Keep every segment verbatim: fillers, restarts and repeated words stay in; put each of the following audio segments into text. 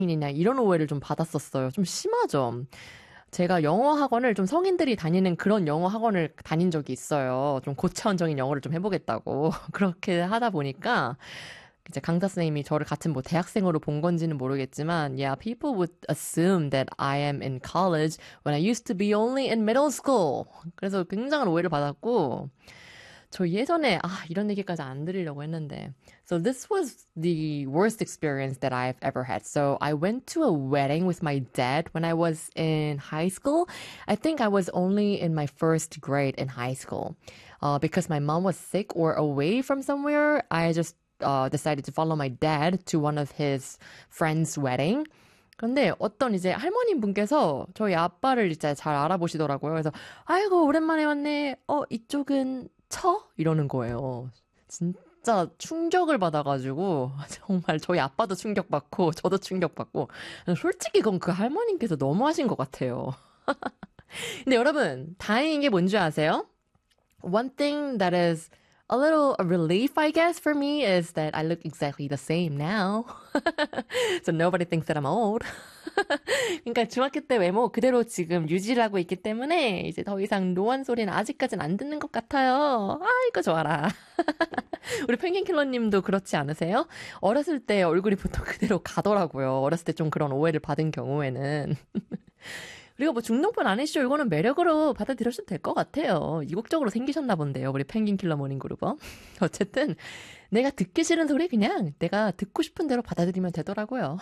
이냐 이런 오해를 좀 받았었어요. 좀 심하죠. 제가 영어 학원을 좀 성인들이 다니는 그런 영어 학원을 다닌 적이 있어요. 좀 고차원적인 영어를 좀 해보겠다고. 그렇게 하다 보니까 이제 강사 선생님이 저를 같은 뭐 대학생으로 본 건지는 모르겠지만 yeah, people would assume that I am in college when I used to be only in middle school. 그래서 굉장한 오해를 받았고 저 예전에 아 이런 얘기까지 안 드리려고 했는데 so this was the worst experience that I've ever had. So I went to a wedding with my dad when I was in high school. I think I was only in my first grade in high school. Uh, because my mom was sick or away from somewhere, I just uh, decided to follow my dad to one of his friends' wedding. 근데 어떤 이제 할머님 분께서 저희 아빠를 진짜 잘 알아보시더라고요. 그래서 아이고 오랜만에 왔네. 어 이쪽은 쳐? 이러는 거예요. 진짜 충격을 받아가지고 정말 저희 아빠도 충격받고 저도 충격받고 솔직히 그건 그 할머님께서 너무하신 것 같아요. 근데 여러분 다행인 게 뭔지 아세요? One thing that is a little a relief, I guess, for me is that I look exactly the same now. So nobody thinks that I'm old. 그러니까 중학교 때 외모 그대로 지금 유지를 하고 있기 때문에 이제 더 이상 노안 소리는 아직까지는 안 듣는 것 같아요. 아이고 좋아라. 우리 펭귄킬러님도 그렇지 않으세요? 어렸을 때 얼굴이 보통 그대로 가더라고요. 어렸을 때 좀 그런 오해를 받은 경우에는. 그리고 뭐 중동폰 아니시죠? 이거는 매력으로 받아들여도 될 것 같아요. 이국적으로 생기셨나 본데요. 우리 펭귄킬러 모닝그룹어. 어쨌든 내가 듣기 싫은 소리 그냥 내가 듣고 싶은 대로 받아들이면 되더라고요.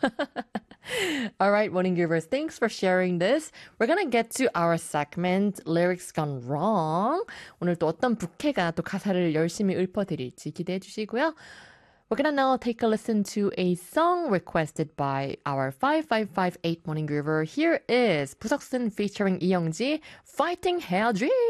Alright, Morning Givers, thanks for sharing this. We're gonna get to our segment, Lyrics Gone Wrong. 오늘 또 어떤 부캐가 또 가사를 열심히 읊어드릴지 기대해 주시고요. We're gonna now take a listen to a song requested by our five five five eight Morning Groover. Here is 부석순 featuring 이영지, Fighting Hair Dream.